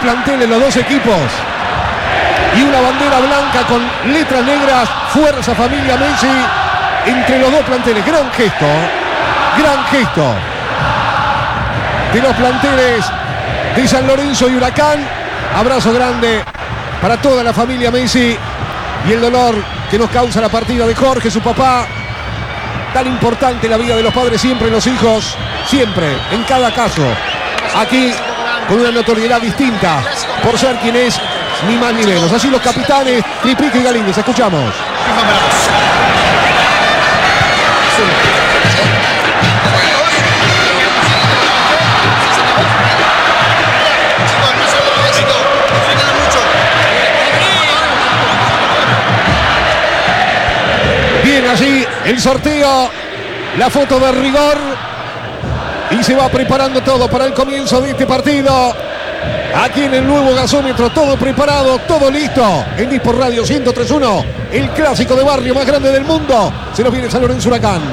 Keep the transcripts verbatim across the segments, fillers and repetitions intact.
planteles los dos equipos. Y una bandera blanca con letras negras. Fuerza Familia Messi entre los dos planteles. Gran gesto. Gran gesto de los planteles de San Lorenzo y Huracán. Abrazo grande para toda la familia Messi. Y el dolor que nos causa la partida de Jorge, su papá. Tan importante la vida de los padres siempre en los hijos. Siempre, en cada caso. Aquí con una notoriedad distinta por ser quien es, ni más ni menos. Así los capitanes Tripique y Galíndez. Escuchamos. Bien, allí el sorteo, la foto de rigor. Y se va preparando todo para el comienzo de este partido. Aquí en el nuevo gasómetro, todo preparado, todo listo. En Dispor Radio ciento tres punto uno, el clásico de barrio más grande del mundo. Se nos viene San Lorenzo Huracán.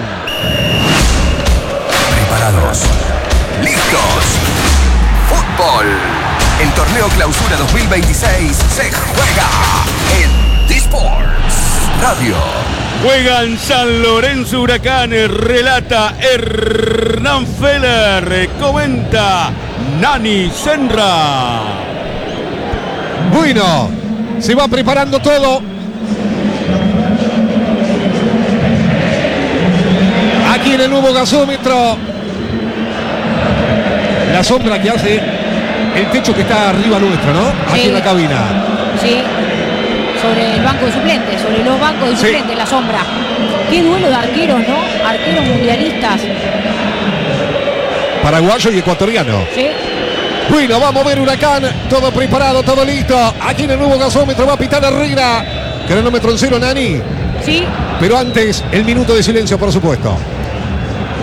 Preparados. Listos. Fútbol. El torneo Clausura dos mil veintiséis se juega en Disports Radio. Juegan San Lorenzo Huracán, relata Hernán Feller, comenta Nani Senra. Bueno, se va preparando todo. Aquí en el nuevo gasómetro. La sombra que hace el techo que está arriba nuestro, ¿no? Aquí sí. en la cabina. Sí. Sobre el banco de suplentes, sobre los bancos de Sí. suplentes, la sombra. Qué duelo de arqueros, ¿no? Arqueros mundialistas. Paraguayo y ecuatoriano. Sí. Bueno, vamos a ver Huracán. Todo preparado, todo listo. Aquí en el nuevo gasómetro va a pitar Herrera. Cronómetro en cero, Nani. Sí. Pero antes, el minuto de silencio, por supuesto.